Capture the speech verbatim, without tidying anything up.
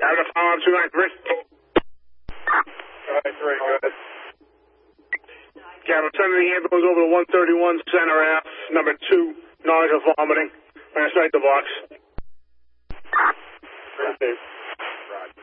Have a follow-up two nine three. two nine three, go ahead. Captain, sending the ambulance over to one thirty-one Center Ave, number two, nausea, vomiting. Last night the box. Received.